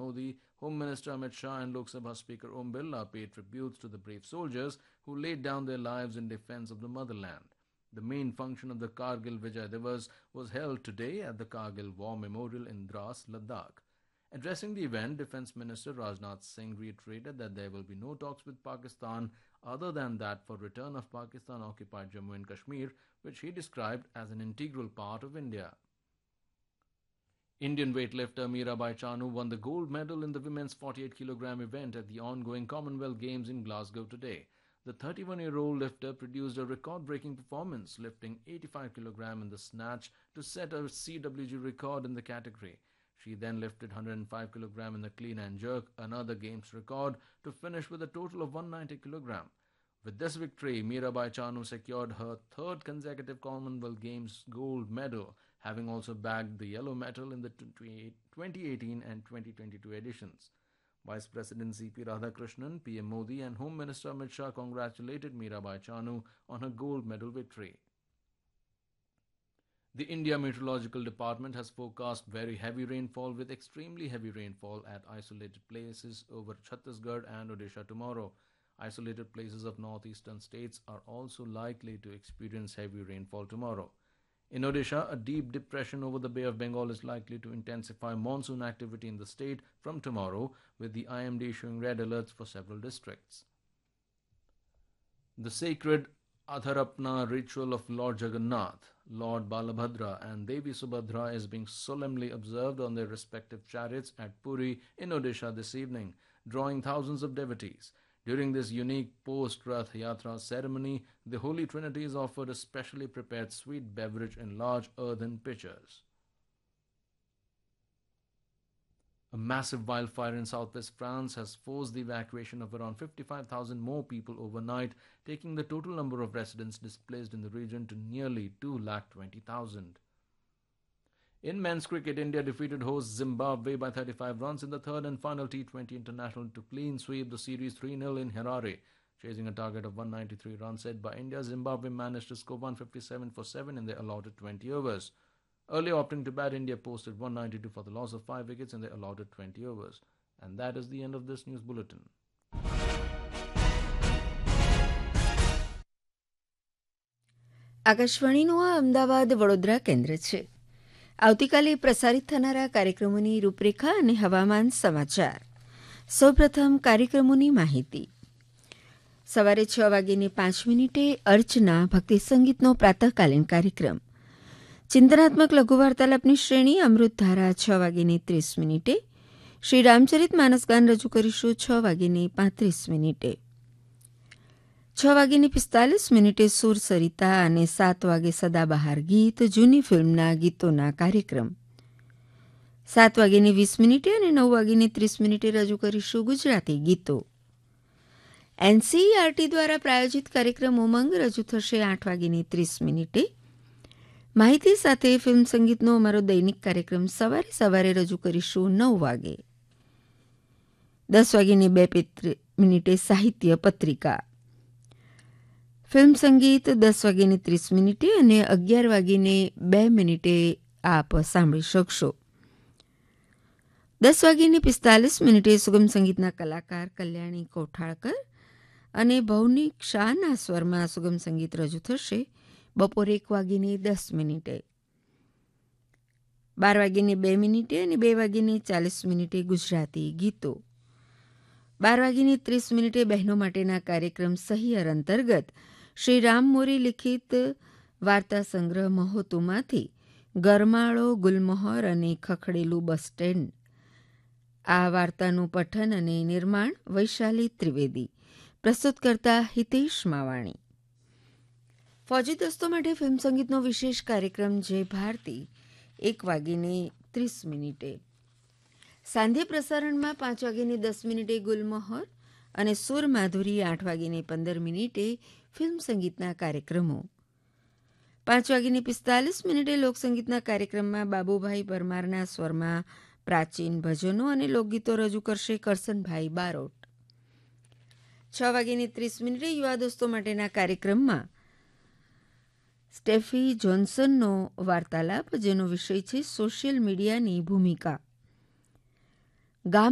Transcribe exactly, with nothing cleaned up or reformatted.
Modi, Home Minister Amit Shah and Lok Sabha Speaker Om Birla paid tributes to the brave soldiers who laid down their lives in defense of the motherland. The main function of the Kargil Vijay Divas was held today at the Kargil War Memorial in Dras, Ladakh. Addressing the event, Defence Minister Rajnath Singh reiterated that there will be no talks with Pakistan other than that for return of Pakistan-occupied Jammu and Kashmir, which he described as an integral part of India. Indian weightlifter Mirabai Chanu won the gold medal in the women's forty-eight kilogram event at the ongoing Commonwealth Games in Glasgow today. The thirty-one-year-old lifter produced a record-breaking performance, lifting eighty-five kilograms in the snatch to set a C W G record in the category. She then lifted one hundred five kilograms in the clean and jerk, another game's record, to finish with a total of one hundred ninety kilograms. With this victory, Mirabai Chanu secured her third consecutive Commonwealth Games gold medal, having also bagged the yellow medal in the twenty eighteen and twenty twenty-two editions. Vice President C P Radhakrishnan, P M Modi and Home Minister Amit Shah congratulated Mirabai Chanu on her gold medal victory. The India Meteorological Department has forecast very heavy rainfall with extremely heavy rainfall at isolated places over Chhattisgarh and Odisha tomorrow. Isolated places of northeastern states are also likely to experience heavy rainfall tomorrow. In Odisha, a deep depression over the Bay of Bengal is likely to intensify monsoon activity in the state from tomorrow, with the I M D issuing red alerts for several districts. The sacred Adharapna ritual of Lord Jagannath, Lord Balabhadra and Devi Subhadra is being solemnly observed on their respective chariots at Puri in Odisha this evening, drawing thousands of devotees. During this unique post-Rath Yatra ceremony, the Holy Trinity is offered a specially prepared sweet beverage in large earthen pitchers. A massive wildfire in southwest France has forced the evacuation of around fifty-five thousand more people overnight, taking the total number of residents displaced in the region to nearly two lakh twenty thousand. In men's cricket, India defeated host Zimbabwe by thirty-five runs in the third and final T twenty International to clean sweep the series three nil in Harare. Chasing a target of one hundred ninety-three runs set by India, Zimbabwe managed to score one hundred fifty-seven for seven in their allotted twenty overs. Earlier opting to bat, India posted one hundred ninety-two for the loss of five wickets in their allotted twenty overs. And that is the end of this news bulletin. આકાશવાણીનું આ અમદાવાદ વડોદરા કેન્દ્ર છે. આવતીકાલે પ્રસારિત થનારા કાર્યક્રમોની રૂપરેખા અને હવામાન સમાચાર. સૌપ્રથમ કાર્યક્રમોની માહિતી. સવારે છ વાગ્યે પાંચ મિનિટે અર્ચના ભક્તિ સંગીતનો પ્રાતઃકાલીન કાર્યક્રમ. ચિંતનાત્મક લઘુવાર્તાલાપની શ્રેણી અમૃતધારા છ વાગ્યે ત્રીસ મિનિટે. શ્રી રામચરિત માનસ ગાન રજૂ કરીશું છ વાગ્યે પાંત્રીસ મિનિટે. છ વાગ્યે પિસ્તાલીસ મિનિટે સુર સરિતા અને સાત વાગે સદાબહાર ગીત જૂની ફિલ્મના ગીતોના કાર્યક્રમ. સાત વાગ્યે વીસ મિનિટે અને નવ વાગ્યે ત્રીસ મિનિટે રજૂ કરીશું ગુજરાતી ગીતો. એનસીઈઆરટી દ્વારા પ્રાયોજિત કાર્યક્રમ ઉમંગ રજૂ થશે આઠ વાગ્યે ત્રીસ મિનિટે. માહિતી સાથે ફિલ્મ સંગીતનો અમારો દૈનિક કાર્યક્રમ સવારે સવારે રજૂ કરીશું નવ વાગે. દસ વાગ્યે બે મિનિટે સાહિત્ય પત્રિકા. ફિલ્મ સંગીત દસ વાગ્યે ત્રીસ મિનિટે અને અગિયાર વાગ્યે બે મિનિટે આપ સાંભળી શકશો. દસ વાગ્યે પિસ્તાલીસ મિનિટે સુગમ સંગીતના કલાકાર કલ્યાણી કોઠાળકર અને ભૌનિક શાહના સ્વરમાં સુગમ સંગીત રજૂ થશે બપોરે એક વાગ્યે દસ મિનિટે. બાર વાગ્યે બે મિનિટે અને બે વાગ્યે ચાલીસ મિનિટે ગુજરાતી ગીતો. બાર વાગ્યે ત્રીસ મિનિટે બહેનો માટેના કાર્યક્રમ સહિયર અંતર્ગત શ્રી રામ મોરી લિખિત વાર્તા સંગ્રહ મહોતુમાંથી ગરમાળો ગુલમોહર અને ખખડેલું બસ સ્ટેન્ડ. આ વાર્તાનું પઠન અને નિર્માણ વૈશાલી ત્રિવેદી. પ્રસ્તુત કરતા હિતેશ માવાણી. ફૌજી દોસ્તો માટે ફિલ્મ સંગીતનો વિશેષ કાર્યક્રમ જય ભારતી એક વાગ્યે ત્રીસ મિનિટે. સાંધ્ય પ્રસારણમાં પાંચ વાગ્યે દસ મિનિટે ગુલમોહર અને સુર માધુરી આઠ વાગ્યે પંદર મિનિટે ફિલ્મ સંગીતના કાર્યક્રમો. પાંચ વાગ્યે પિસ્તાલીસ મિનિટે લોકસંગીતના કાર્યક્રમમાં બાબુભાઈ પરમારના સ્વરમાં પ્રાચીન ભજનો અને લોકગીતો રજૂ કરશે કરસનભાઈ બારોટ. છ વાગ્યે ત્રીસ મિનિટે યુવા દોસ્તો માટેના કાર્યક્રમમાં સ્ટેફી જોન્સનનો વાર્તાલાપ, જેનો વિષય છે સોશિયલ મીડિયાની ભૂમિકા. ગામ